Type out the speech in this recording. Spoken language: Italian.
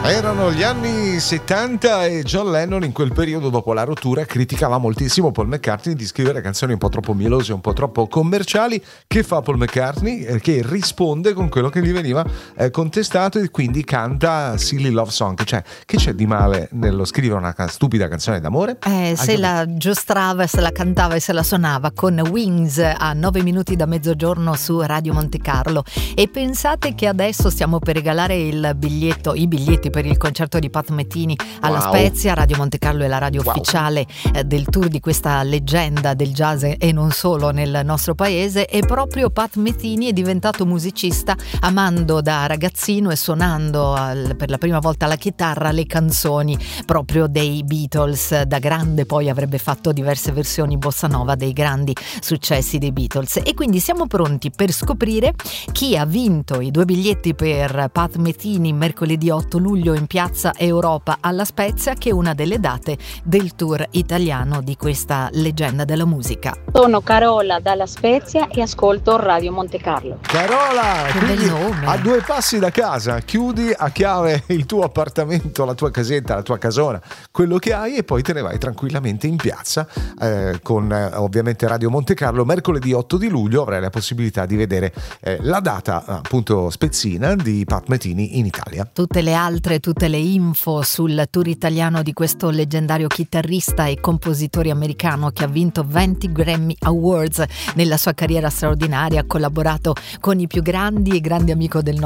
Erano gli anni 70 e John Lennon in quel periodo, dopo la rottura, criticava moltissimo Paul McCartney di scrivere canzoni un po' troppo mielose, un po' troppo commerciali. Che fa Paul McCartney? Che risponde con quello che gli veniva contestato e quindi canta Silly Love Song. Cioè, che c'è di male nello scrivere una stupida canzone d'amore? Se la giostrava, se la cantava e se la suonava con Wings a 9 minuti da mezzogiorno su Radio Monte Carlo. E pensate che adesso stiamo per regalare i biglietti per il concerto di Pat Metheny alla Spezia. Radio Monte Carlo è la radio ufficiale del tour di questa leggenda del jazz e non solo nel nostro paese, e proprio Pat Metheny è diventato musicista, amando da ragazzino e suonando per la prima volta la chitarra le canzoni proprio dei Beatles. Da grande poi avrebbe fatto diverse versioni bossa nova dei grandi successi dei Beatles, e quindi siamo pronti per scoprire chi ha vinto i 2 biglietti per Pat Metheny mercoledì 8 luglio in Piazza Europa alla Spezia, che è una delle date del tour italiano di questa leggenda della musica. Sono Carola dalla Spezia e ascolto Radio Monte Carlo. Carola, che bel nome. A 2 passi da casa, chiudi a chiave il tuo appartamento, la tua casetta, la tua casona, quello che hai, e poi te ne vai tranquillamente in piazza con ovviamente Radio Monte Carlo. Mercoledì 8 di luglio avrai la possibilità di vedere la data appunto spezzina di Pat Metheny in Italia. Tutte le info sul tour italiano di questo leggendario chitarrista e compositore americano che ha vinto 20 Grammy Awards nella sua carriera straordinaria, ha collaborato con i più grandi e grande amico del